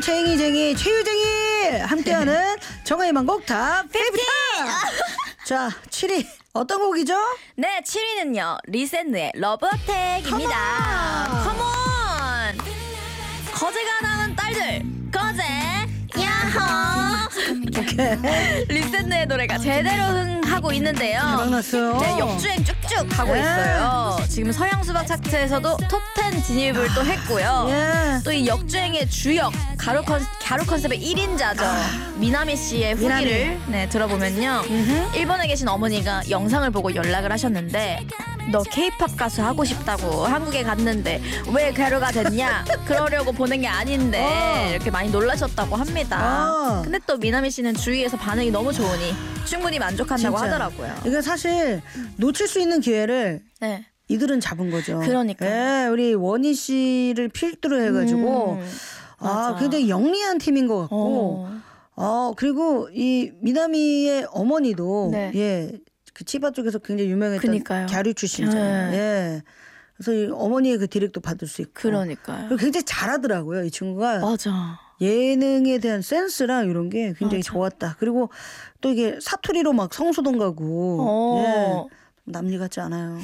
쟁이쟁이 최유쟁이 함께하는 정아의 만곡 탑 50. 자, 7위 어떤 곡이죠? 네, 7위는요. 리센느의 러브어택입니다. 컴온! 거제가 나온 딸들 거제 야호! 리센느의 노래가 제대로 흥하고 있는데요. 대박났어요. 네, 역주행 쭉쭉 하고 있어요. 지금 서양 수박 차트에서도 톱10 진입을 또 했고요. 예. 또 이 역주행의 주역 가루 컨셉의 1인자죠. 미나미 씨의 후기를 네, 들어보면요. 일본에 계신 어머니가 영상을 보고 연락을 하셨는데 너 K-팝 가수 하고 싶다고 한국에 갔는데 왜 가루가 됐냐? 그러려고 보낸 게 아닌데 이렇게 많이 놀라셨다고 합니다. 근데 또 미나미 씨는 주위에서 반응이 너무 좋으니 충분히 만족한다고 진짜. 하더라고요. 이게 사실 놓칠 수 있는 기회를 네. 이들은 잡은 거죠. 그러니까요. 예, 우리 원희 씨를 필두로 해가지고 맞아. 굉장히 영리한 팀인 것 같고 그리고 이 미나미의 어머니도 네. 예, 그 치바 쪽에서 굉장히 유명했던 그러니까요. 갸류 출신이잖아요. 네. 예. 그래서 이 어머니의 그 디렉도 받을 수 있고. 그러니까요. 그리고 굉장히 잘하더라고요, 이 친구가. 맞아. 예능에 대한 센스랑 이런 게 굉장히 맞아. 좋았다. 그리고 또 이게 사투리로 막 성수동 가고. 예. 남일 같지 않아요.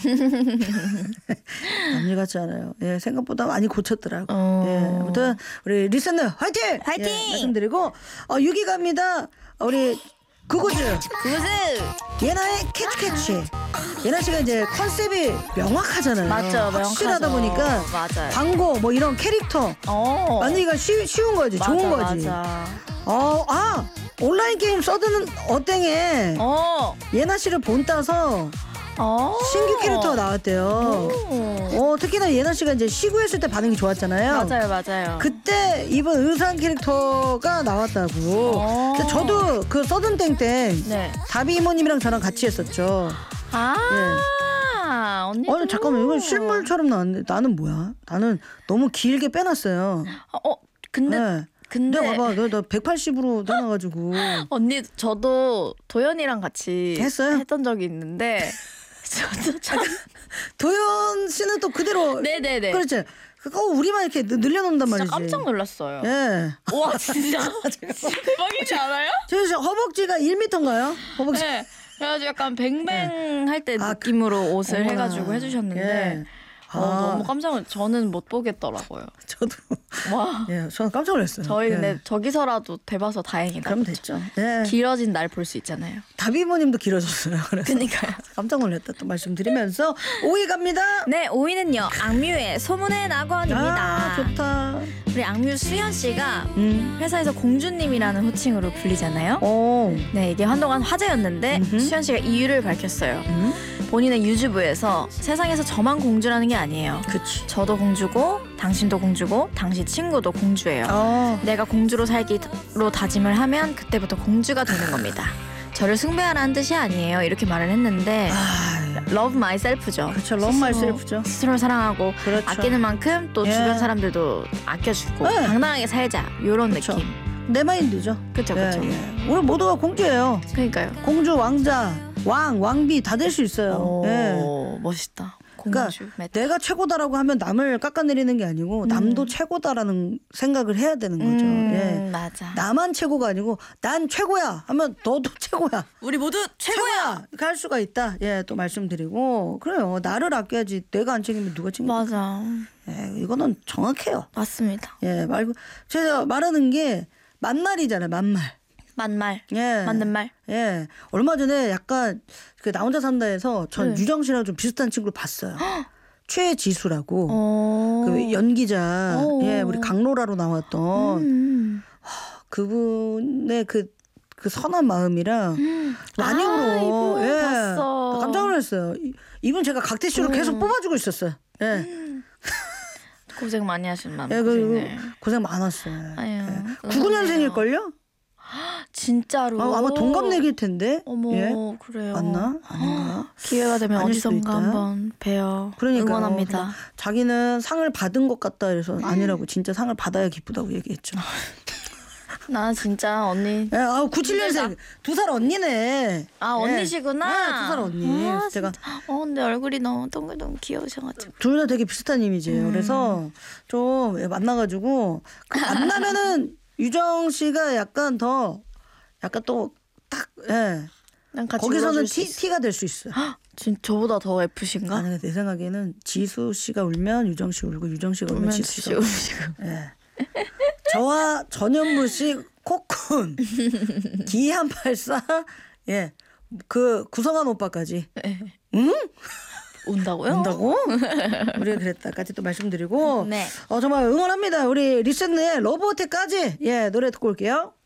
남일 같지 않아요. 예, 생각보다 많이 고쳤더라고. 예, 아무튼 우리 리센느 화이팅! 화이팅! 예, 말씀드리고 6위 갑니다. 우리 구구즈 예나의 캐치캐치. 예나 씨가 이제 컨셉이 명확하잖아요. 맞죠, 확실하다 명확하죠. 보니까 맞아요. 광고 뭐 이런 캐릭터 만들기가 쉬운 거지. 맞아, 좋은 거지. 맞아. 온라인 게임 서든 어땡에 예나 씨를 본따서 신규 캐릭터가 나왔대요. 특히나 예나 씨가 이제 시구했을 때 반응이 좋았잖아요. 맞아요. 그때 이번 의상 캐릭터가 나왔다고. 근데 저도 그 서든땡 때 네. 다비 이모님이랑 저랑 같이 했었죠. 언니. 잠깐만, 이건 실물처럼 나왔는데 나는 뭐야? 나는 너무 길게 빼놨어요. 근데 네. 근데 봐봐, 너 180으로 나눠가지고. 언니 저도 도연이랑 같이 했어요? 했던 적이 있는데 저도 참 도연 씨는 또 그대로. 네네네. 그렇지. 그거 우리만 이렇게 늘려놓는단 말이지. 진짜 깜짝 놀랐어요. 예. 와 진짜 대박이지 않아요? 저 허벅지가 1m인가요? 허벅지. 네. 그래가지고 약간 뱅뱅 할 때 느낌으로 옷을 어머나. 해가지고 해주셨는데 예. 너무 깜짝 놀랐어요. 저는 못 보겠더라고요. 저도. 와. 예, 저는 깜짝 놀랐어요. 저희 예. 근데 저기서라도 돼봐서 다행이다. 그럼 됐죠. 예. 길어진 날 볼 수 있잖아요. 다비모님도 길어졌어요. 그래서 그러니까요. 깜짝 놀랐다 또 말씀드리면서 5위 갑니다. 네, 5위는요. 악뮤의 소문의 낙원입니다. 좋다. 우리 악뮤 수현 씨가 회사에서 공주님이라는 호칭으로 불리잖아요. 네, 이게 한동안 화제였는데 수현 씨가 이유를 밝혔어요. 본인의 유튜브에서 세상에서 저만 공주라는 게 아니에요. 그치. 저도 공주고 당신도 공주고 당신 친구도 공주예요. 내가 공주로 살기로 다짐을 하면 그때부터 공주가 되는 겁니다. 저를 숭배하라는 뜻이 아니에요. 이렇게 말을 했는데 love myself죠. 그렇죠. love myself죠. 스스로를 사랑하고 그렇죠. 아끼는 만큼 또 주변 사람들도 아껴주고 당당하게 살자. 이런 그렇죠. 느낌. 내 마인드죠. 그렇죠. 예, 예. 우리 모두가 공주예요. 그러니까요. 공주, 왕자, 왕비 다 될 수 있어요. 예. 멋있다. 그러니까 공주. 내가 최고다라고 하면 남을 깎아내리는 게 아니고 남도 최고다라는 생각을 해야 되는 거죠. 예. 맞아. 나만 최고가 아니고 난 최고야 하면 너도 최고야. 우리 모두 최고야. 이렇게 할 수가 있다. 예, 또 말씀드리고 그래요. 나를 아껴야지. 내가 안 챙기면 누가 챙겨? 맞아. 예, 이거는 정확해요. 맞습니다. 예, 말고 제가 말하는 게 만말이잖아요. 만말. 만말. 예. 맞는 말. 예. 얼마 전에 약간 그 나 혼자 산다에서 전 유정 씨랑 좀 비슷한 친구를 봤어요. 최지수라고 그 연기자. 예, 우리 강로라로 나왔던 그분의 그 선한 마음이랑 많이 울어. 이분 예. 봤어. 깜짝 놀랐어요. 이분 제가 각대쇼로 계속 뽑아주고 있었어요. 예. 고생 많이 하신 맘. 예, 고생 많았어요. 아유. 예. 99년생일걸요? 진짜로. 아마 동갑내기일 텐데. 어머, 예? 그래요. 맞나? 아닌가? 기회가 되면 아닐 수도 어디선가 있다. 한번 뵈어. 그러니까요. 응원합니다. 자기는 상을 받은 것 같다 그래서 아니라고 진짜 상을 받아야 기쁘다고 얘기했죠. 나 진짜 언니. 97년생 2살 언니네. 언니시구나. 네, 2살 언니. 제가 근데 얼굴이 너무 동글동글 귀여우셔가지고. 둘 다 되게 비슷한 이미지예요. 그래서 좀 만나가지고 만나면은 유정 씨가 약간 또 딱 예. 난 같이 거기서는 울어줄 수 있어. T가 될 수 있어요. 진짜 저보다 더 F신가? 아니 내 생각에는 지수 씨가 울면 유정 씨 울고 유정 씨가 울면 지수 씨가 울고. 예. 저와 전현무 씨 코쿤 기한84 예. 그 구성한 오빠까지. 응? 온다고요? 온다고? 우리가 그랬다까지 또 말씀드리고 네. 정말 응원합니다. 우리 리셋의 러브호텔까지 예 노래 듣고 올게요.